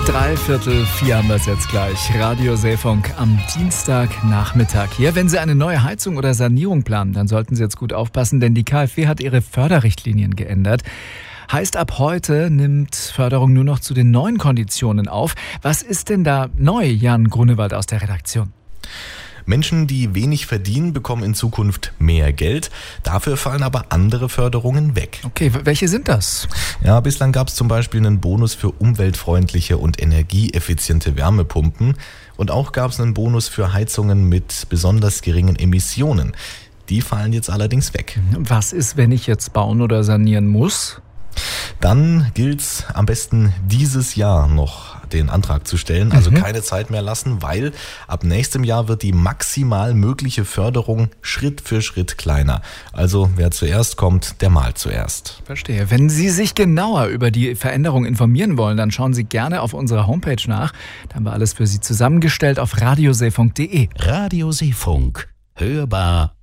3:45 haben wir es jetzt gleich. Radio Seefunk am Dienstagnachmittag hier. Wenn Sie eine neue Heizung oder Sanierung planen, dann sollten Sie jetzt gut aufpassen, denn die KfW hat ihre Förderrichtlinien geändert. Heißt, ab heute nimmt Förderung nur noch zu den neuen Konditionen auf. Was ist denn da neu, Jan Grunewald aus der Redaktion? Menschen, die wenig verdienen, bekommen in Zukunft mehr Geld. Dafür fallen aber andere Förderungen weg. Okay, welche sind das? Ja, bislang gab es zum Beispiel einen Bonus für umweltfreundliche und energieeffiziente Wärmepumpen. Und auch gab es einen Bonus für Heizungen mit besonders geringen Emissionen. Die fallen jetzt allerdings weg. Was ist, wenn ich jetzt bauen oder sanieren muss? Dann gilt's am besten dieses Jahr noch den Antrag zu stellen, also keine Zeit mehr lassen, weil ab nächstem Jahr wird die maximal mögliche Förderung Schritt für Schritt kleiner. Also wer zuerst kommt, der malt zuerst. Verstehe. Wenn Sie sich genauer über die Veränderung informieren wollen, dann schauen Sie gerne auf unserer Homepage nach. Da haben wir alles für Sie zusammengestellt auf radioseefunk.de. Radio Seefunk. Hörbar